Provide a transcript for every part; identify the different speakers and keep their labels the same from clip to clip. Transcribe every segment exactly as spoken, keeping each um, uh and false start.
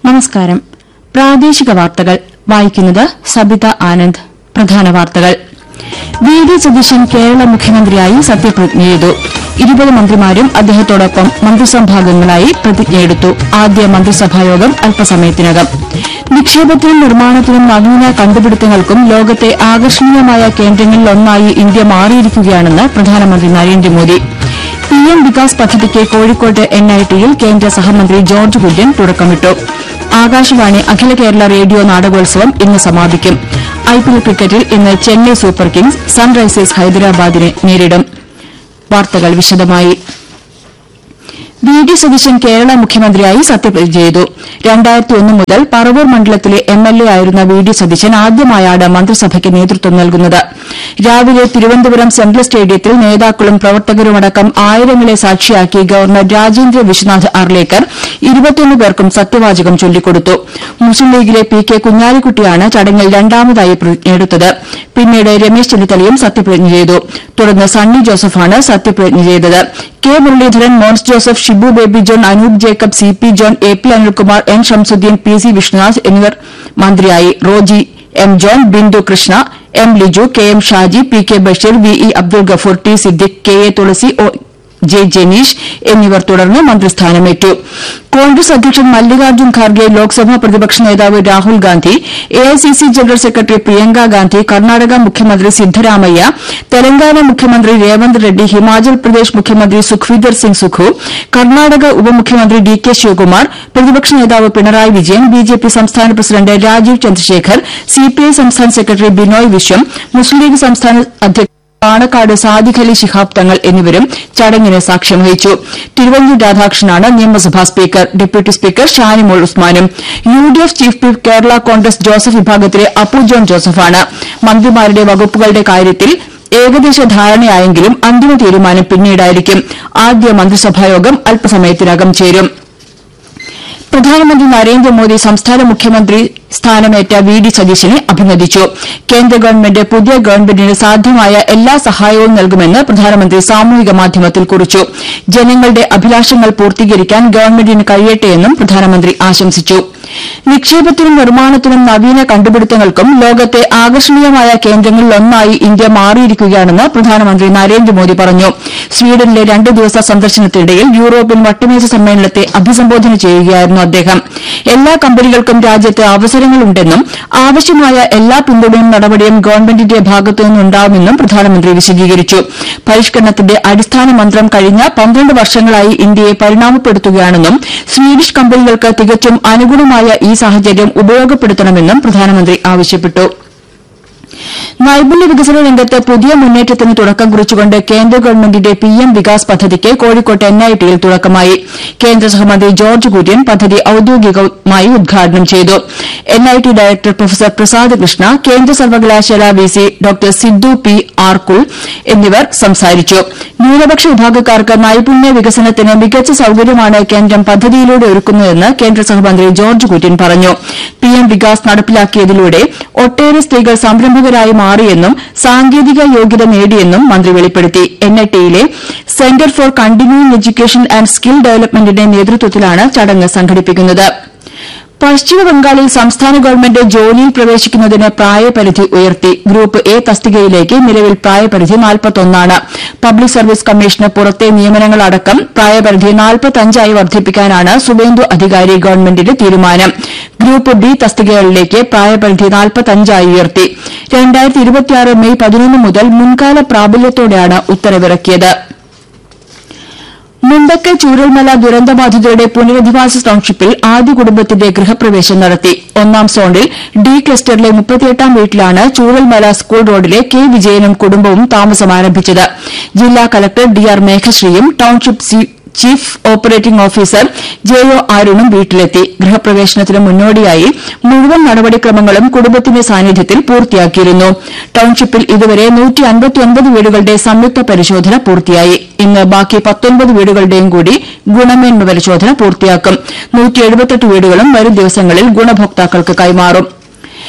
Speaker 1: നമസ്കാരം. പ്രാദേശിക വാർത്തകൾ വായിക്കുന്നത് സബിത ആനന്ദ്. പ്രധാന വാർത്തകൾ. വി ഡി സതീശൻ കേരള മുഖ്യമന്ത്രിയായി സത്യപ്രതിജ്ഞ ചെയ്തു. ഇരുപത് മന്ത്രിമാരും അദ്ദേഹത്തോടൊപ്പം മന്ത്രിസഭാംഗങ്ങളായി പ്രതിജ്ഞയെടുത്തു. ആദ്യ മന്ത്രിസഭായോഗം അല്പസമയത്തിനകം. നിക്ഷേപത്തിനും നിർമ്മാണത്തിനും നവീന കണ്ടുപിടുത്തങ്ങൾക്കും ലോകത്തെ ആകർഷണീയമായ കേന്ദ്രങ്ങളിലൊന്നായി ഇന്ത്യ മാറിയിരിക്കുകയാണെന്ന് പ്രധാനമന്ത്രി നരേന്ദ്രമോദി. പി എം വികാസ് പദ്ധതിക്ക് കോഴിക്കോട്ട് എൻ ഐ ടിയിൽ കേന്ദ്ര സഹമന്ത്രി ജോർജ് കുര്യൻ തുടക്കമിട്ടു. ആകാശവാണി അഖില കേരള റേഡിയോ നാടകോത്സവം ഇന്ന് സമാപിക്കും. ഐ പി എൽ ക്രിക്കറ്റിൽ ഇന്ന് ചെന്നൈ സൂപ്പർ കിങ്സ് സൺറൈസേഴ്സ് ഹൈദരാബാദിനെ നേരിടും. വാർത്തകൾ വിശദമായി. വി ഡി സതീശൻ കേരള മുഖ്യമന്ത്രിയായി സത്യപ്രതിജ്ഞ ചെയ്തു. രണ്ടായിരത്തി ഒന്ന് മുതൽ പറവൂർ മണ്ഡലത്തിലെ എം എൽ എ ആയിരുന്ന വി ഡി സതീശൻ ആദ്യമായാണ് മന്ത്രിസഭയ്ക്ക് നേതൃത്വം നൽകുന്നത്. രാവിലെ തിരുവനന്തപുരം സെൻട്രൽ സ്റ്റേഡിയത്തിൽ നേതാക്കളും പ്രവർത്തകരുമടക്കം ആയിരങ്ങളെ സാക്ഷിയാക്കി ഗവർണർ രാജേന്ദ്ര വിശ്വനാഥ് ആർലേക്കർ ഇരുപത്തിയൊന്ന് പേർക്കും സത്യവാചകം ചൊല്ലിക്കൊടുത്തു. മുസ്ലിം ലീഗിലെ പി കെ കുഞ്ഞാലിക്കുട്ടിയാണ് ചടങ്ങിൽ രണ്ടാമതായി പ്രതിജ്ഞയെടുത്തത്. പിന്നീട് രമേശ് ചെന്നിത്തലയും സത്യപ്രതിജ്ഞ ചെയ്തു. തുടർന്ന് സണ്ണി ജോസഫാണ് സത്യപ്രതിജ്ഞ ചെയ്തത്. K Muraleedharan, Mons Joseph, Shibu baby John, Anoop Jacob, C P John, A P Anilkumar, N Shamsuddin, P C Vishnunath എന്നിവർ മന്ത്രിയായി. Roji M John, Bindu Krishna, M Liju, K M Shaji, P K Basheer, V E Abdul Gafoor, T Siddique, K A Thulasi, O J Janeesh എന്നിവർ തുടർന്ന് മന്ത്രിസ്ഥാനമേറ്റു. കോൺഗ്രസ് അധ്യക്ഷൻ മല്ലികാർജ്ജുൻ ഖാർഗെ, ലോക്സഭാ പ്രതിപക്ഷ നേതാവ് Rahul Gandhi, A I C C general secretary Priyanka Gandhi, Karnataka മുഖ്യമന്ത്രി സിദ്ധരാമയ്യ, തെലങ്കാന മുഖ്യമന്ത്രി രേവന്ത് റെഡ്ഡി, ഹിമാചൽ പ്രദേശ് മുഖ്യമന്ത്രി സുഖ്വീന്ദർ സിംഗ് സുഖു, കർണാടക ഉപമുഖ്യമന്ത്രി ഡി കെ ശിവകുമാർ, പ്രതിപക്ഷ നേതാവ് Pinarayi Vijayan, B J P സംസ്ഥാന president Rajeev Chandrasekhar, C P I സംസ്ഥാന സെക്രട്ടറി ബിനോയ് വിശ്വം, മുസ്ലിം ലീഗ് സംസ്ഥാന അധ്യക്ഷൻ പാണക്കാട് സാദിഖ് അലി ശിഹാബ് തങ്ങൾ എന്നിവരും ചടങ്ങിന് സാക്ഷ്യം വഹിച്ചു. തിരുവഞ്ചൂർ രാധാകൃഷ്ണനാണ് നിയമസഭാ speaker. Deputy speaker Shanimol ഉസ്മാനും. U D F chief whip Kerala Congress Joseph വിഭാഗത്തിലെ അപ്പു ജോൺ ജോസഫാണ്. മന്ത്രിമാരുടെ വകുപ്പുകളുടെ കാര്യത്തിൽ ഏകദേശ ധാരണയായെങ്കിലും അന്തിമ തീരുമാനം പിന്നീടായിരിക്കും. ആദ്യ മന്ത്രിസഭായോഗം അല്പസമയത്തിനകം ചേരും. പ്രധാനമന്ത്രി നരേന്ദ്രമോദി സംസ്ഥാന മുഖ്യമന്ത്രി സ്ഥാനമേറ്റ വി ഡി സതീശനെ അഭിനന്ദിച്ചു. കേന്ദ്ര ഗവൺമെന്റ് പുതിയ ഗവൺമെന്റിന് സാധ്യമായ എല്ലാ സഹായവും നൽകുമെന്ന് പ്രധാനമന്ത്രി സാമൂഹിക മാധ്യമത്തിൽ കുറിച്ചു. ജനങ്ങളുടെ അഭിലാഷങ്ങൾ പൂർത്തീകരിക്കാൻ ഗവൺമെന്റിന് കഴിയട്ടെയെന്നും പ്രധാനമന്ത്രി ആശംസിച്ചു. നിക്ഷേപത്തിനും നിർമ്മാണത്തിനും നവീന കണ്ടുപിടുത്തങ്ങൾക്കും ലോകത്തെ ആകർഷണീയമായ കേന്ദ്രങ്ങളിലൊന്നായി ഇന്ത്യ മാറിയിരിക്കുകയാണെന്ന് പ്രധാനമന്ത്രി നരേന്ദ്രമോദി പറഞ്ഞു. സ്വീഡനിലെ രണ്ട് ദിവസ സന്ദർശനത്തിനിടയിൽ യൂറോപ്യൻ വട്ടമേശ സമ്മേളനത്തെ അഭിസംബോധന ചെയ്യുകയായിരുന്നു അദ്ദേഹം. എല്ലാ കമ്പനികൾക്കും രാജ്യത്ത് അവസരങ്ങളുണ്ടെന്നും ആവശ്യമായ എല്ലാ പിന്തുണയും നടപടിയും ഗവൺമെന്റിന്റെ ഭാഗത്തുനിന്നുണ്ടാവുമെന്നും പ്രധാനമന്ത്രി വിശദീകരിച്ചു. പരിഷ്കരണത്തിന്റെ അടിസ്ഥാന മന്ത്രം കഴിഞ്ഞ പന്ത്രണ്ട് വർഷങ്ങളായി ഇന്ത്യയെ പരിണാമപ്പെടുത്തുകയാണെന്നും സ്വീഡിഷ് കമ്പനികൾക്ക് തികച്ചും അനുകൂലമായ ഈ സാഹചര്യം ഉപയോഗപ്പെടുത്തണമെന്നും പ്രധാനമന്ത്രി ആവശ്യപ്പെട്ടു. നൈപുണ്യ വികസന രംഗത്ത് പുതിയ മുന്നേറ്റത്തിന് തുടക്കം കുറിച്ചുകൊണ്ട് കേന്ദ്ര ഗവൺമെന്റിന്റെ പി എം വികാസ് പദ്ധതിക്ക് കോഴിക്കോട്ട് എൻ ഐ ടിയിൽ തുടക്കമായി. കേന്ദ്ര സഹമന്ത്രി ജോർജ് കുര്യൻ പദ്ധതി ഔദ്യോഗികമായി ഉദ്ഘാടനം ചെയ്തു. N I T director professor Prasad Krishna, കേന്ദ്ര സർവകലാശാല V C doctor Sidhu P ആർകുൾ എന്നിവർ സംസാരിച്ചു. ന്യൂനപക്ഷ വിഭാഗക്കാർക്ക് നൈപുണ്യ വികസനത്തിന് മികച്ച സൌകര്യമാണ് കേന്ദ്രം പദ്ധതിയിലൂടെ ഒരുക്കുന്നതെന്ന് കേന്ദ്ര സഹമന്ത്രി ജോർജ് കുര്യൻ പറഞ്ഞു. പി എം വികാസ് നടപ്പിലാക്കിയതിലൂടെ ഒട്ടേറെ സ്ത്രീകൾ സംരംഭകരായി മാറിയെന്നും സാങ്കേതിക യോഗ്യത നേടിയെന്നും മന്ത്രി വെളിപ്പെടുത്തി. N I ടിയിലെ centre for continuing education and skill ഡെവലപ്മെന്റിന്റെ നേതൃത്വത്തിലാണ് ചടങ്ങ് സംഘടിപ്പിക്കുന്നത്. പശ്ചിമബംഗാളിൽ സംസ്ഥാന ഗവൺമെന്റ് ജോലിയിൽ പ്രവേശിക്കുന്നതിന് പ്രായപരിധി ഉയർത്തി. ഗ്രൂപ്പ് എ തസ്തികയിലേക്ക് നിലവിൽ പ്രായപരിധി നാൽപ്പത്തൊന്നാണ്. പബ്ലിക് സർവീസ് കമ്മീഷന് പുറത്തെ നിയമനങ്ങളടക്കം പ്രായപരിധി നാൽപ്പത്തഞ്ചായി വർദ്ധിപ്പിക്കാനാണ് സുവേന്ദു അധികാരി ഗവൺമെന്റിന്റെ തീരുമാനം. ഗ്രൂപ്പ് ബി തസ്തികകളിലേക്ക് പ്രായപരിധി നാൽപ്പത്തഞ്ചായി ഉയർത്തി. രണ്ടായിരത്തി ഇരുപത്തിയാറ് മെയ് പതിനൊന്ന് മുതൽ മുൻകാല പ്രാബല്യത്തോടെയാണ് ഉത്തരവിറക്കിയത്. മുണ്ടക്കൈ ചൂരൽമല ദുരന്തബാധിതരുടെ പുനരധിവാസ ടൌൺഷിപ്പിൽ ആദ്യ കുടുംബത്തിന്റെ ഗൃഹപ്രവേശം നടത്തി. ഒന്നാം സോണിൽ ഡി ക്ലസ്റ്ററിലെ മുപ്പത്തിയെട്ടാം വീട്ടിലാണ് ചൂരൽമല സ്കൂൾ റോഡിലെ കെ വിജയനും കുടുംബവും താമസം ആരംഭിച്ചത്. ജില്ലാ collector D R മേഘശ്രീയും township chief operating officer J O അരുണും വീട്ടിലെത്തി. ഗൃഹപ്രവേശനത്തിന് മുന്നോടിയായി മുഴുവൻ നടപടിക്രമങ്ങളും കുടുംബത്തിന്റെ സാന്നിധ്യത്തിൽ പൂർത്തിയാക്കിയിരുന്നു. ടൌൺഷിപ്പിൽ ഇതുവരെ നൂറ്റി അൻപത്തിയൊൻപത് വീടുകളുടെ സംയുക്ത പരിശോധന പൂർത്തിയായി. ഇന്ന് ബാക്കി പത്തൊൻപത് വീടുകളുടെയും കൂടി ഗുണമേന്മ പരിശോധന പൂർത്തിയാക്കും. നൂറ്റി എഴുപത്തെട്ട് വീടുകളും വരും ദിവസങ്ങളിൽ ഗുണഭോക്താക്കൾക്ക് കൈമാറും.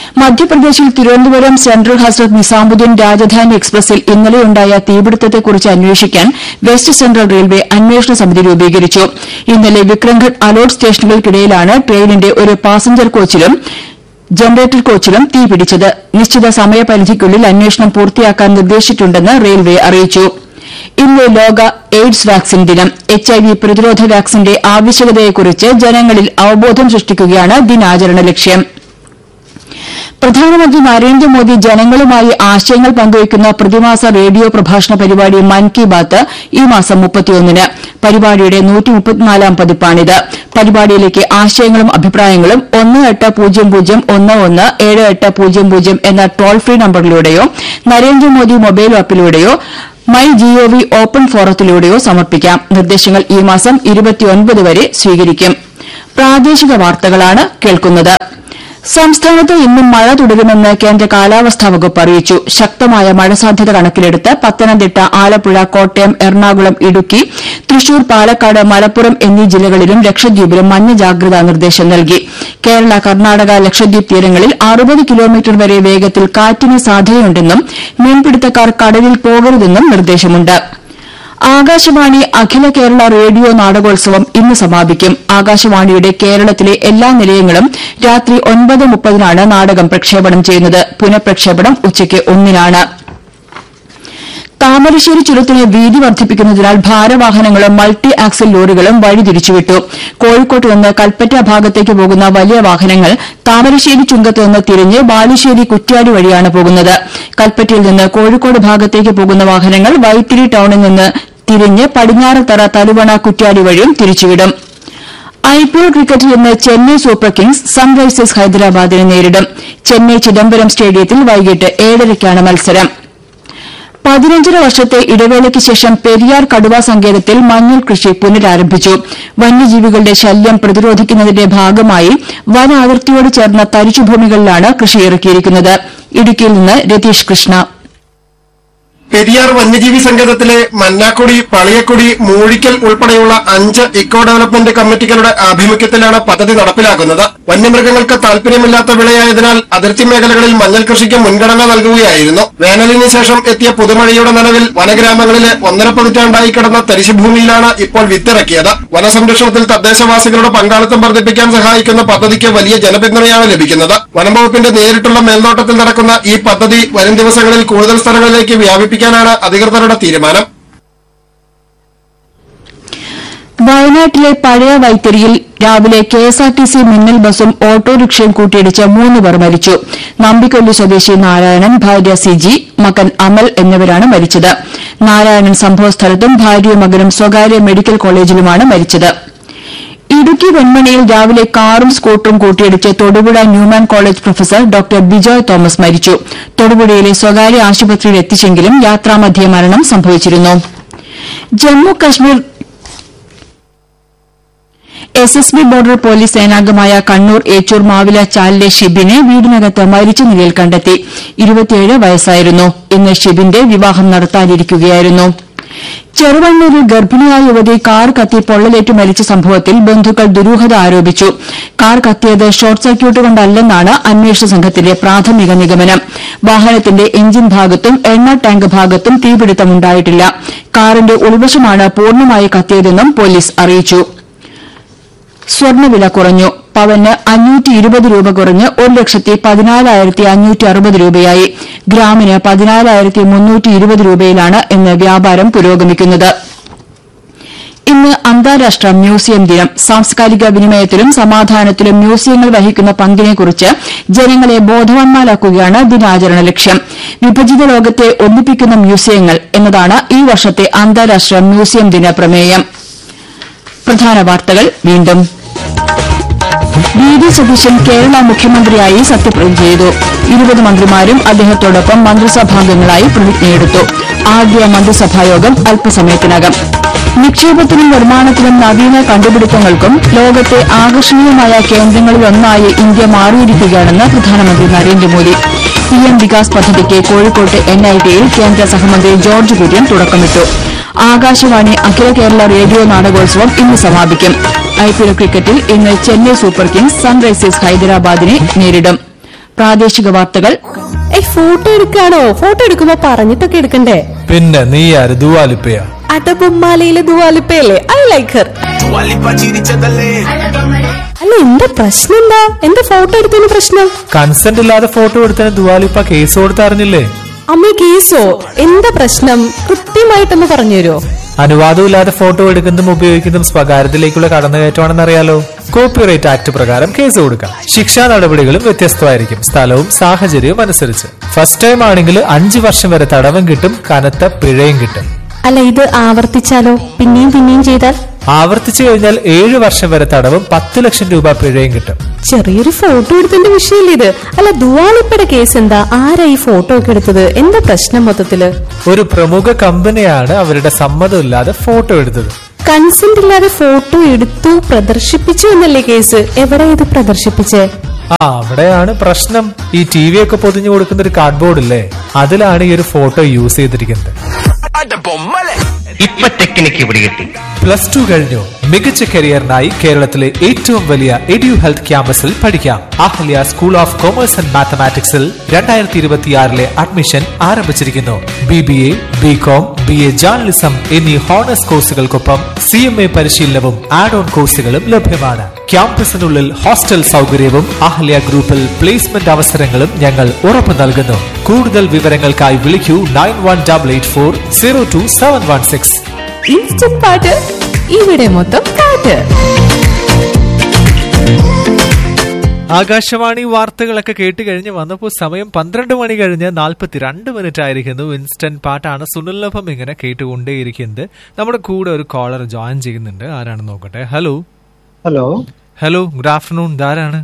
Speaker 1: മധ്യപ്രദേശിൽ തിരുവനന്തപുരം സെൻട്രൽ ഹസ്രത്ത് നിസാമുദ്ദീൻ രാജധാനി എക്സ്പ്രസിൽ ഇന്നലെയുണ്ടായ തീപിടുത്തത്തെക്കുറിച്ച് അന്വേഷിക്കാൻ വെസ്റ്റ് സെൻട്രൽ റെയിൽവേ അന്വേഷണ സമിതി രൂപീകരിച്ചു. ഇന്നലെ വിക്രംഘട്ട് അലോട്ട് സ്റ്റേഷനുകൾക്കിടയിലാണ് ട്രെയിനിന്റെ ഒരു പാസഞ്ചർ കോച്ചിലും ജനറേറ്റർ കോച്ചിലും തീപിടിച്ചത്. നിശ്ചിത സമയപരിധിക്കുള്ളിൽ അന്വേഷണം പൂർത്തിയാക്കാൻ നിർദ്ദേശിച്ചിട്ടുണ്ടെന്ന് റെയിൽവേ അറിയിച്ചു. ഇന്ന് ലോക എയ്ഡ്സ് വാക്സിൻ ദിനം. എച്ച് ഐ വി പ്രതിരോധ വാക്സിന്റെ ആവശ്യകതയെക്കുറിച്ച് ജനങ്ങളിൽ അവബോധം സൃഷ്ടിക്കുകയാണ് ദിനാചരണ ലക്ഷ്യം. പ്രധാനമന്ത്രി നരേന്ദ്രമോദി ജനങ്ങളുമായി ആശയങ്ങൾ പങ്കുവയ്ക്കുന്ന പ്രതിമാസ റേഡിയോ പ്രഭാഷണ പരിപാടി മൻ കി ബാത്ത് ഈ മാസം മുപ്പത്തിയൊന്നിന് പരിപാടിയുടെ നൂറ്റിമുപ്പത്തിനാലാം പതിപ്പാണിത്. പരിപാടിയിലേക്ക് ആശയങ്ങളും അഭിപ്രായങ്ങളും ഒന്ന് എട്ട് പൂജ്യം പൂജ്യം ഒന്ന് ഒന്ന് ഏഴ് എട്ട് പൂജ്യം പൂജ്യം എന്ന toll free നമ്പറിലൂടെയോ Narendra Modi mobile ആപ്പിലൂടെയോ my G O V open ഫോറത്തിലൂടെയോ സമർപ്പിക്കാം. നിർദ്ദേശങ്ങൾ ഈ മാസം ഇരുപത്തിയൊൻപത് വരെ സ്വീകരിക്കും. പ്രാദേശിക വാർത്തകളാണ് കേൾക്കുന്നത്. സംസ്ഥാനത്ത് ഇന്നും മഴ തുടരുമെന്ന് കേന്ദ്ര കാലാവസ്ഥാ വകുപ്പ് അറിയിച്ചു. ശക്തമായ മഴ സാധ്യത കണക്കിലെടുത്ത് പത്തനംതിട്ട, ആലപ്പുഴ, കോട്ടയം, എറണാകുളം, ഇടുക്കി, തൃശൂർ, പാലക്കാട്, മലപ്പുറം എന്നീ ജില്ലകളിലും ലക്ഷദ്വീപിലും മഞ്ഞ ജാഗ്രതാ നിർദ്ദേശം നൽകി. കേരള, കർണാടക, ലക്ഷദ്വീപ് തീരങ്ങളിൽ അറുപത് കിലോമീറ്റർ വരെ വേഗത്തിൽ കാറ്റിന് സാധ്യതയുണ്ടെന്നും മീൻപിടുത്തക്കാർ കടലിൽ പോകരുതെന്നും നിർദ്ദേശമുണ്ട്. ആകാശവാണി അഖില കേരള റേഡിയോ നാടകോത്സവം ഇന്ന് സമാപിക്കും. ആകാശവാണിയുടെ കേരളത്തിലെ എല്ലാ നിലയങ്ങളും രാത്രി ഒൻപത് മുപ്പതിനാണ് നാടകം പ്രക്ഷേപണം ചെയ്യുന്നത്. പുനഃപ്രക്ഷേപണം ഉച്ചയ്ക്ക് ഒന്നിനാണ്. താമരശ്ശേരി ചുരത്തിന് വീതി വർദ്ധിപ്പിക്കുന്നതിനാൽ ഭാരവാഹനങ്ങളും മൾട്ടി ആക്സിൽ ലോറികളും വഴിതിരിച്ചുവിട്ടു. കോഴിക്കോട്ട് നിന്ന് കൽപ്പറ്റ ഭാഗത്തേക്ക് പോകുന്ന വലിയ വാഹനങ്ങൾ താമരശ്ശേരി ചുങ്കത്ത് നിന്ന് തിരിഞ്ഞ് ബാലുശ്ശേരി കുറ്റ്യാടി വഴിയാണ് പോകുന്നത്. കൽപ്പറ്റയിൽ നിന്ന് കോഴിക്കോട് ഭാഗത്തേക്ക് പോകുന്ന വാഹനങ്ങൾ വൈത്തിരി ടൌണിൽ നിന്ന് തിരിഞ്ഞ് പടിഞ്ഞാറത്തറ, തലുവണ, കുറ്റ്യാടി വഴിയും തിരിച്ചുവിടും. ഐപിഎൽ ക്രിക്കറ്റിൽ ഇന്ന് ചെന്നൈ സൂപ്പർ കിങ്സ് സൺറൈസേഴ്സ് ഹൈദരാബാദിനെ നേരിടും. ചെന്നൈ ചിദംബരം സ്റ്റേഡിയത്തിൽ വൈകിട്ട് ഏഴരയ്ക്കാണ് മത്സരം. പതിനഞ്ചര വർഷത്തെ ഇടവേളയ്ക്ക് ശേഷം പെരിയാർ കടുവ സങ്കേതത്തിൽ മഞ്ഞൾ കൃഷി പുനരാരംഭിച്ചു. വന്യജീവികളുടെ ശല്യം പ്രതിരോധിക്കുന്നതിന്റെ ഭാഗമായി വന അതിർത്തിയോട് ചേർന്ന തരിശുഭൂമികളിലാണ് കൃഷി ഇറക്കിയിരിക്കുന്നത്. ഇടുക്കിയിൽ നിന്ന് രതീഷ് കൃഷ്ണ.
Speaker 2: പെരിയാർ വന്യജീവി സങ്കേതത്തിലെ മന്നാക്കുടി, പളിയക്കുടി, മൂഴിക്കൽ ഉൾപ്പെടെയുള്ള അഞ്ച് ഇക്കോ ഡെവലപ്മെന്റ് കമ്മിറ്റികളുടെ ആഭിമുഖ്യത്തിലാണ് പദ്ധതി നടപ്പിലാക്കുന്നത്. വന്യമൃഗങ്ങൾക്ക് താൽപര്യമില്ലാത്ത വിളയായതിനാൽ അതിർത്തി മേഖലകളിൽ മഞ്ഞൾ കൃഷിക്ക് മുൻഗണന നൽകുകയായിരുന്നു. വേനലിന് ശേഷം എത്തിയ പുതുമഴയുടെ നനവിൽ വനഗ്രാമങ്ങളിലെ ഒന്നര പതിറ്റാണ്ടായി കിടന്ന തരിശുഭൂമിയിലാണ് ഇപ്പോൾ വിത്തിറക്കിയത്. വനസംരക്ഷണത്തിൽ തദ്ദേശവാസികളുടെ പങ്കാളിത്തം വർദ്ധിപ്പിക്കാൻ സഹായിക്കുന്ന പദ്ധതിക്ക് വലിയ ജനപിന്തുണയാണ് ലഭിക്കുന്നത്. വനംവകുപ്പിന്റെ നേരിട്ടുള്ള മേൽനോട്ടത്തിൽ നടക്കുന്ന ഈ പദ്ധതി വരും ദിവസങ്ങളിൽ കൂടുതൽ സ്ഥലങ്ങളിലേക്ക് വ്യാപിപ്പിക്കും ാണ് അധികൃതരുടെ തീരുമാനം.
Speaker 1: വയനാട്ടിലെ പഴയ വൈത്തിരിയിൽ രാവിലെ കെഎസ്ആർടിസി മിന്നൽ ബസും ഓട്ടോറിക്ഷയും കൂട്ടിയിടിച്ച് മൂന്ന് പേർ മരിച്ചു. നമ്പിക്കൊല്ലി സ്വദേശി നാരായണൻ, ഭാര്യ സിജി, മകൻ അമൽ എന്നിവരാണ് മരിച്ചത്. നാരായണൻ സംഭവസ്ഥലത്തും ഭാര്യയും മകനും സ്വകാര്യ മെഡിക്കൽ കോളേജിലുമാണ് മരിച്ചത്. ഇടുക്കി വെൺമണിയിൽ രാവിലെ കാറും സ്കൂട്ടറും കൂട്ടിയിടിച്ച് Thodupuzha Newman college professor doctor Bijoy Thomas മരിച്ചു. തൊടുപുഴയിലെ സ്വകാര്യ ആശുപത്രിയിൽ എത്തിച്ചെങ്കിലും യാത്രാമധ്യേ മരണം സംഭവിച്ചിരുന്നു. Jammu Kashmir S S B border police സേനാംഗമായ Kannur Echur മാവില ചാലിലെ ഷിബിനെ വീടിനകത്ത് മരിച്ച നിലയിൽ കണ്ടെത്തി. ഇരുപത്തിയേഴ് വയസ്സായിരുന്നു. ഇന്ന് ഷിബിന്റെ വിവാഹം നടത്താനിരിക്കുകയായിരുന്നു. ചെറുവണ്ണൂരിൽ ഗർഭിണിയായ യുവതി കാർ കത്തി പൊള്ളലേറ്റ് മരിച്ച സംഭവത്തിൽ ബന്ധുക്കൾ ദുരൂഹത ആരോപിച്ചു. കാർ കത്തിയത് ഷോർട്ട് സർക്യൂട്ട് കൊണ്ടല്ലെന്നാണ് അന്വേഷണ സംഘത്തിന്റെ പ്രാഥമിക നിഗമനം. വാഹനത്തിന്റെ എഞ്ചിൻ ഭാഗത്തും എണ്ണ ടാങ്ക് ഭാഗത്തും തീപിടുത്തമുണ്ടായിട്ടില്ല. കാറിന്റെ ഉൾവശമാണ് പൂർണ്ണമായി കത്തിയതെന്നും പോലീസ് അറിയിച്ചു. സ്വർണ്ണവില കുറഞ്ഞു. പവന് അഞ്ഞൂറ്റി ഇരുപത് രൂപ കുറഞ്ഞ് ഒരു ലക്ഷത്തി പതിനാലായിരത്തി അഞ്ഞൂറ്റി അറുപത് രൂപയായി. ഗ്രാമിന് പതിനാലായിരത്തി മുന്നൂറ്റി ഇരുപത് രൂപയിലാണ് ഇന്ന് വ്യാപാരം പുരോഗമിക്കുന്നത്. ഇന്ന് അന്താരാഷ്ട്ര മ്യൂസിയം ദിനം. സാംസ്കാരിക വിനിമയത്തിലും സമാധാനത്തിലും മ്യൂസിയങ്ങൾ വഹിക്കുന്ന പങ്കിനെക്കുറിച്ച് ജനങ്ങളെ ബോധവാന്മാരാക്കുകയാണ് ദിനാചരണ ലക്ഷ്യം. വിഭജിത ലോകത്തെ ഒന്നിപ്പിക്കുന്ന മ്യൂസിയങ്ങൾ എന്നതാണ് ഈ വർഷത്തെ അന്താരാഷ്ട്ര മ്യൂസിയം ദിന പ്രമേയം. പ്രധാന വാർത്തകൾ വീണ്ടും. വി ഡി സതീശൻ കേരള മുഖ്യമന്ത്രിയായി സത്യപ്രതിജ്ഞ ചെയ്തു. ഇരുപത് മന്ത്രിമാരും അദ്ദേഹത്തോടൊപ്പം മന്ത്രിസഭാംഗങ്ങളായി പ്രതിജ്ഞയെടുത്തു. ആദ്യ മന്ത്രിസഭായോഗം അല്പസമയത്തിനകം. നിക്ഷേപത്തിനും നിർമ്മാണത്തിനും നവീന കണ്ടുപിടുത്തങ്ങൾക്കും ലോകത്തെ ആകർഷണീയമായ കേന്ദ്രങ്ങളിലൊന്നായി ഇന്ത്യ മാറിയിരിക്കുകയാണെന്ന് പ്രധാനമന്ത്രി നരേന്ദ്രമോദി. പി എം വികാസ് പദ്ധതിക്ക് കോഴിക്കോട്ട് എൻ ഐ ടിയിൽ കേന്ദ്ര സഹമന്ത്രി ജോർജ് കുര്യൻ തുടക്കമിട്ടു. ആകാശവാണി അഖില കേരള റേഡിയോ നാടകോത്സവം ഇന്ന് സമാപിക്കും. ഐപിഎൽ ക്രിക്കറ്റിൽ ഇന്ന് ചെന്നൈ സൂപ്പർ കിങ്സ് സൺറൈസേഴ്സ് ഹൈദരാബാദിനെ നേരിടും. പ്രാദേശിക വാർത്തകൾ.
Speaker 3: ഫോട്ടോ എടുക്കാണോ? ഫോട്ടോ എടുക്കുമ്പോ പറഞ്ഞിട്ടൊക്കെ എടുക്കണ്ടേ?
Speaker 4: പിന്നെ നീ ആര്? ദുവാലിപ്പയാ?
Speaker 3: അടബൊമ്മാലയിലെ ദുവാലിപ്പയല്ലേ? I like her. അല്ല, എന്താ പ്രശ്നം? എന്താ എന്താ ഫോട്ടോ എടുത്തതിന് പ്രശ്നം?
Speaker 4: കൺസെന്റ് ഇല്ലാതെ ഫോട്ടോ എടുത്തതിന് ദുവാലിപ്പ കേസ് കൊടുത്തറിഞ്ഞില്ലേ?
Speaker 3: അമ്മ, കേസോ? എന്താ പ്രശ്നം? കൃത്യമായിട്ടൊന്ന് പറഞ്ഞുതരോ?
Speaker 4: അനുവാദമില്ലാതെ ഫോട്ടോ എടുക്കുന്നതും ഉപയോഗിക്കുന്നതും സ്വകാര്യത്തിലേക്കുള്ള കടന്നുകയറ്റമാണെന്ന് അറിയാലോ. കോപ്പിറൈറ്റ് ആക്ട് പ്രകാരം കേസ് കൊടുക്കാം. ശിക്ഷാ നടപടികളും വ്യത്യസ്തമായിരിക്കും, സ്ഥലവും സാഹചര്യവും അനുസരിച്ച്. ഫസ്റ്റ് ടൈം ആണെങ്കിൽ അഞ്ചു വർഷം വരെ തടവും കിട്ടും, കനത്ത പിഴയും കിട്ടും.
Speaker 3: അല്ല, ഇത് ആവർത്തിച്ചാലോ? പിന്നെയും പിന്നെയും ചെയ്താൽ?
Speaker 4: ആവർത്തിച്ചു കഴിഞ്ഞാൽ ഏഴു വർഷം വരെ തടവും പത്ത് ലക്ഷം രൂപ പിഴയും കിട്ടും.
Speaker 3: ചെറിയൊരു ഫോട്ടോ എടുത്തതിന്റെ വിഷയമില്ല ഇത്. അല്ല, ദുവാലിപ്പയുടെ കേസ് എന്താ? ആരാ ഈ ഫോട്ടോ ഒക്കെ എടുത്തത്? എന്താ പ്രശ്നം മൊത്തത്തില്?
Speaker 4: ഒരു പ്രമുഖ കമ്പനിയാണ് അവരുടെ സമ്മതമില്ലാതെ ഫോട്ടോ എടുത്തത്.
Speaker 3: കൺസെന്റ് ഇല്ലാതെ ഫോട്ടോ എടുത്തു, പ്രദർശിപ്പിച്ചു എന്നല്ലേ കേസ്? എവിടെ ഇത് പ്രദർശിപ്പിച്ചേ?
Speaker 4: ആ, അവിടെയാണ് പ്രശ്നം. ഈ ടി വി ഒക്കെ പൊതിഞ്ഞു കൊടുക്കുന്ന ഒരു കാർഡ്ബോർഡ് ഇല്ലേ, അതിലാണ് ഈ ഒരു ഫോട്ടോ യൂസ് ചെയ്തിരിക്കുന്നത്.
Speaker 5: ഇപ്പൊ ടെക്നിക്ക് പിടികിട്ടി.
Speaker 4: പ്ലസ് ടു കഴിഞ്ഞു, മികച്ച കരിയറിനായി കേരളത്തിലെ ഏറ്റവും വലിയ എഡ്യു ഹെൽത്ത് ക്യാമ്പസിൽ പഠിക്കാം. Ahalya school of commerce and മാത്തമാറ്റിക്സിൽ രണ്ടായിരത്തി ഇരുപത്തിയാറിലെ അഡ്മിഷൻ ആരംഭിച്ചിരിക്കുന്നു. B B A, B com, B A journalism എന്നീ ഹോണേഴ്സ് കോഴ്സുകൾക്കൊപ്പം സി എം എ പരിശീലനവും ആഡ് ഓൺ കോഴ്സുകളും ലഭ്യമാണ്. ക്യാമ്പസിനുള്ളിൽ ഹോസ്റ്റൽ സൗകര്യവും അഹല്യ ഗ്രൂപ്പിൽ പ്ലേസ്മെന്റ് അവസരങ്ങളും ഞങ്ങൾ ഉറപ്പു നൽകുന്നു. കൂടുതൽ വിവരങ്ങൾക്കായി വിളിക്കൂ nine one double eight four zero to seven one six.
Speaker 3: Instant പാട്ട്, ഇവിടെ മൊത്തം പാട്ട്.
Speaker 4: ആകാശവാണി വാർത്തകളൊക്കെ കേട്ട് കഴിഞ്ഞ് വന്നപ്പോൾ സമയം പന്ത്രണ്ട് മണി കഴിഞ്ഞ് നാൽപ്പത്തിരണ്ട് മിനിറ്റ് ആയിരിക്കുന്നു. ഇൻസ്റ്റന്റ് പാട്ടാണ് സുനിലൊപ്പം ഇങ്ങനെ കേട്ടുകൊണ്ടേയിരിക്കുന്നത്. നമ്മുടെ കൂടെ ഒരു കോളർ ജോയിൻ ചെയ്യുന്നുണ്ട്. ആരാണെന്ന് നോക്കട്ടെ. Hello
Speaker 6: hello
Speaker 4: hello good afternoon. ഇതാരാണ്?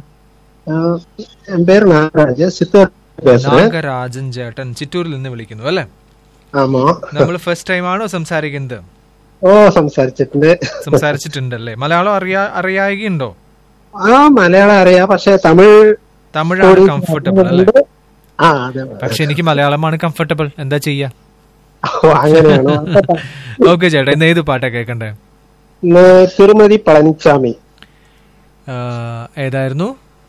Speaker 4: നാഗരാജൻ ചേട്ടൻ ചിറ്റൂരിൽ നിന്ന് വിളിക്കുന്നു അല്ലേ? നമ്മൾ ഫസ്റ്റ് ടൈം ആണോ സംസാരിക്കുന്നത്?
Speaker 6: ഓ, സംസാരിച്ചിട്ടുണ്ട്.
Speaker 4: സംസാരിച്ചിട്ടുണ്ടല്ലേ? മലയാളം അറിയാ അറിയായികയുണ്ടോ?
Speaker 6: ആ, മലയാളം അറിയാം, പക്ഷെ തമിഴ്
Speaker 4: തമിഴാണ് കംഫർട്ടബിൾ അല്ലേ?
Speaker 6: ആ, അതെ.
Speaker 4: പക്ഷെ എനിക്ക് മലയാളമാണ് കംഫർട്ടബിൾ. എന്താ ചെയ്യാ?
Speaker 6: അങ്ങനെയാണോ?
Speaker 4: ഓക്കെ ചേട്ടാ, ഇന്ന് ഏത് പാട്ടാ കേൾക്കണ്ടേ?
Speaker 6: തിരുമതി പളനിച്ചാമി.
Speaker 4: ഏതായിരുന്നു?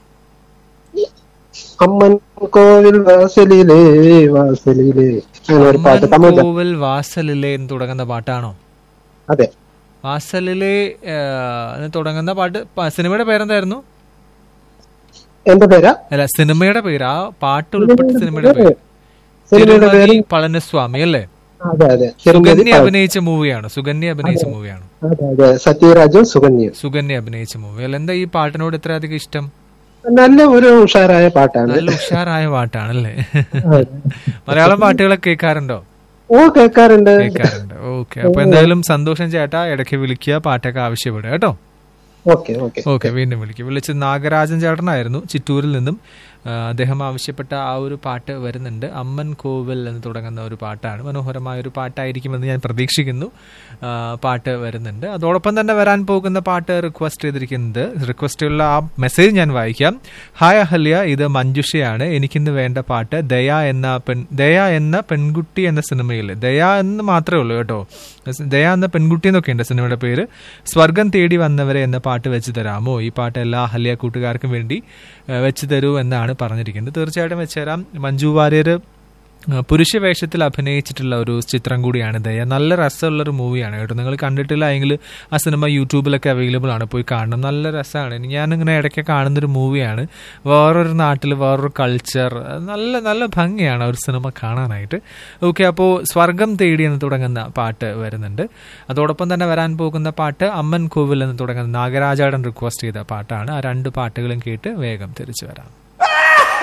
Speaker 6: അമ്മൻ കോവിൽ വാസലിലേ വാസലിലേ.
Speaker 4: കോവിൽ വാസലിലേ എന്ന് തുടങ്ങുന്ന പാട്ടാണോ?
Speaker 6: അതെ,
Speaker 4: വാസലിലെ തുടങ്ങുന്ന പാട്ട്. സിനിമയുടെ പേരെന്തായിരുന്നു?
Speaker 6: എന്റെ പേരാ?
Speaker 4: അല്ല, സിനിമയുടെ പേര്. ആ പാട്ട് ഉൾപ്പെട്ട സിനിമയുടെ പേര് തിരുമതി പളനിസ്വാമി അല്ലേ?
Speaker 6: അതെ അതെ.
Speaker 4: സുകന്യ അഭിനയിച്ച മൂവിയാണ്. സുകന്യ അഭിനയിച്ച മൂവിയാണ്.
Speaker 6: സത്യരാജും സുകന്യ
Speaker 4: സുകന്യ അഭിനയിച്ച മൂവി അല്ല. എന്താ ഈ പാട്ടിനോട് ഇത്ര അധികം ഇഷ്ടം?
Speaker 6: നല്ല ഒരു ഉഷാറായ പാട്ടാണ്.
Speaker 4: നല്ല ഉഷാറായ പാട്ടാണല്ലേ? മലയാളം പാട്ടുകളൊക്കെ കേൾക്കാറുണ്ടോ?
Speaker 6: ഓ, കേൾക്കാറുണ്ട്
Speaker 4: കേൾക്കാറുണ്ട്. ഓക്കെ, അപ്പൊ എന്തായാലും സന്തോഷം ചേട്ടാ. ഇടയ്ക്ക് വിളിക്കുക, പാട്ടൊക്കെ ആവശ്യപ്പെടുക കേട്ടോ.
Speaker 6: ഓക്കെ ഓക്കെ
Speaker 4: ഓക്കെ വീണ്ടും വിളിക്കും. വിളിച്ചത് നാഗരാജൻ ചേട്ടനായിരുന്നു ചിറ്റൂരിൽ നിന്നും. അദ്ദേഹം ആവശ്യപ്പെട്ട ആ ഒരു പാട്ട് വരുന്നുണ്ട്. അമ്മൻ കോവിൽ എന്ന് തുടങ്ങുന്ന ഒരു പാട്ടാണ്. മനോഹരമായ ഒരു പാട്ടായിരിക്കുമെന്ന് ഞാൻ പ്രതീക്ഷിക്കുന്നു. പാട്ട് വരുന്നുണ്ട്. അതോടൊപ്പം തന്നെ വരാൻ പോകുന്ന പാട്ട് റിക്വസ്റ്റ് ചെയ്തിരിക്കുന്നത്, റിക്വസ്റ്റുള്ള ആ മെസ്സേജ് ഞാൻ വായിക്കാം. ഹായ് അഹല്യ, ഇത് മഞ്ജുഷയാണ്. എനിക്കിന്ന് വേണ്ട പാട്ട് ദയ എന്ന പെൺ ദയ എന്ന പെൺകുട്ടി എന്ന സിനിമയിൽ, ദയ എന്ന് മാത്രമേ ഉള്ളൂ കേട്ടോ, ദയ എന്ന പെൺകുട്ടി എന്നൊക്കെയുണ്ട് സിനിമയുടെ പേര്. സ്വർഗം തേടി വന്നവരെ എന്ന പാട്ട് വെച്ച് തരാമോ? ഈ പാട്ട് എല്ലാ അഹല്യ കൂട്ടുകാർക്കും വേണ്ടി വെച്ച് തരൂ എന്നാണ് പറഞ്ഞിരിക്കുന്നത്. തീർച്ചയായിട്ടും വെച്ചുതരാം. മഞ്ജു വാര്യർ പുരുഷ വേഷത്തിൽ അഭിനയിച്ചിട്ടുള്ള ഒരു ചിത്രം കൂടിയാണ് ദയ. നല്ല രസമുള്ളൊരു മൂവിയാണ് കേട്ടോ. നിങ്ങൾ കണ്ടിട്ടില്ല എങ്കിൽ ആ സിനിമ യൂട്യൂബിലൊക്കെ അവൈലബിൾ ആണ്, പോയി കാണണം. നല്ല രസമാണ്. ഞാനിങ്ങനെ ഇടയ്ക്ക് കാണുന്നൊരു മൂവിയാണ്. വേറൊരു നാട്ടിൽ വേറൊരു കൾച്ചർ, നല്ല നല്ല ഭംഗിയാണ് ഒരു സിനിമ കാണാനായിട്ട്. ഓക്കെ, അപ്പോൾ സ്വർഗം തേടി എന്ന് തുടങ്ങുന്ന പാട്ട് വരുന്നുണ്ട്. അതോടൊപ്പം തന്നെ വരാൻ പോകുന്ന പാട്ട് അമ്മൻ കോവിൽ എന്ന് തുടങ്ങുന്ന നാഗരാജാടൻ റിക്വസ്റ്റ് ചെയ്ത പാട്ടാണ്. ആ രണ്ട് പാട്ടുകളും കേട്ട് വേഗം തിരിച്ചു വരാം.